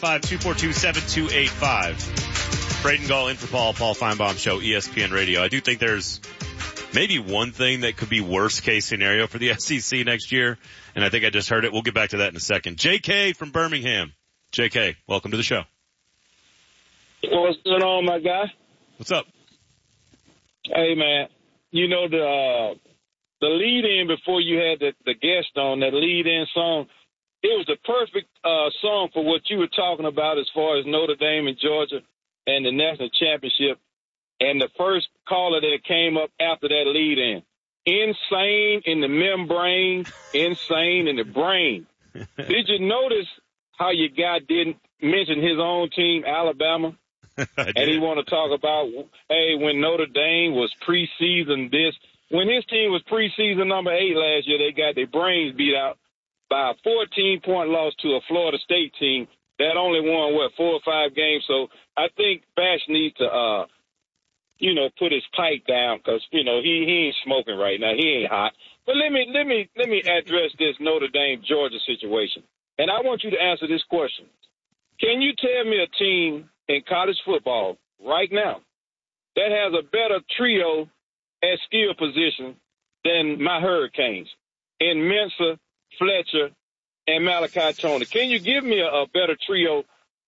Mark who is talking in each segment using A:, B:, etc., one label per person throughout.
A: 242-7285. Braden Gall in for Paul Feinbaum Show, ESPN Radio. I do think there's maybe one thing that could be worst case scenario for the SEC next year, and I think I just heard it. We'll get back to that in a second. JK from Birmingham. JK, welcome to the show.
B: What's going on, my guy?
A: What's up?
B: Hey, man. You know, the lead-in before you had the guest on, that lead-in song, it was the perfect song for what you were talking about as far as Notre Dame and Georgia and the national championship. And the first caller that came up after that lead-in, insane in the membrane, insane in the brain. Did you notice how your guy didn't mention his own team, Alabama? And he want to talk about, hey, when Notre Dame was preseason this. When his team was preseason number 8 last year, they got their brains beat out by a 14-point loss to a Florida State team that only won, 4 or 5 games. So I think Bash needs to, put his pipe down because, he ain't smoking right now. He ain't hot. But let me address this Notre Dame Georgia situation. And I want you to answer this question. Can you tell me a team in college football right now that has a better trio at skill position than my Hurricanes in Mensa, Fletcher, and Malachi Tony? Can you give me a better trio?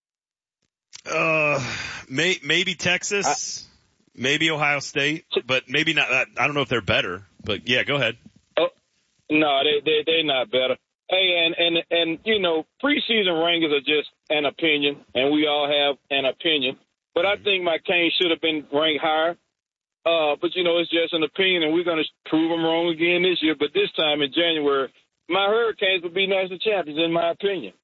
A: Maybe Texas, maybe Ohio State, but maybe not. I don't know if they're better, but yeah, go ahead.
B: Oh, no, they're not better. Hey, and preseason rankings are just an opinion, and we all have an opinion. But I think my Canes should have been ranked higher. But, it's just an opinion, and we're going to prove them wrong again this year. But this time in January, my Hurricanes will be national champions, in my opinion.